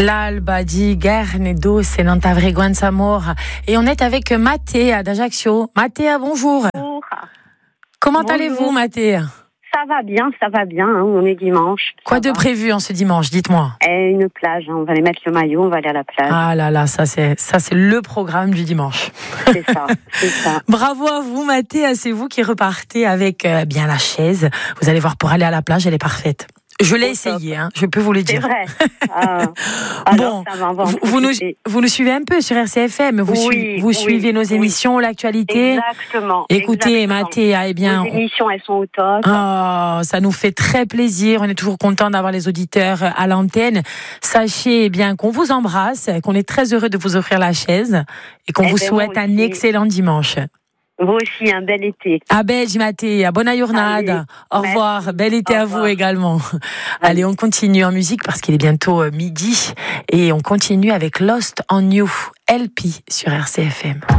L'alba di Gerne Doce Nantavreguan Samora. Et on est avec Mathéa d'Ajaccio. Mathéa, bonjour. Bonjour. Comment allez-vous, Mathéa? Ça va bien, hein, on est dimanche. Quoi de prévu en ce dimanche, dites-moi? Une plage, on va aller mettre le maillot, on va aller à la plage. Ah là là, ça c'est le programme du dimanche. C'est ça. Bravo à vous, Mathéa, c'est vous qui repartez avec bien la chaise. Vous allez voir, pour aller à la plage, elle est parfaite. Je l'ai essayé, je peux vous le dire. C'est vrai. Bon, vous nous suivez un peu sur RCFM, vous suivez nos émissions, l'actualité. Exactement. Écoutez, Mathéa, nos émissions, elles sont au top. Ça nous fait très plaisir. On est toujours content d'avoir les auditeurs à l'antenne. Sachez bien qu'on vous embrasse, qu'on est très heureux de vous offrir la chaise et qu'on vous souhaite un excellent dimanche. Vous aussi, un bel été. A beijo, Mathéa. Bonne jornada. Au revoir. Merci. Bel été à vous également. Allez, on continue en musique parce qu'il est bientôt midi. Et on continue avec Lost on You, LP sur RCFM.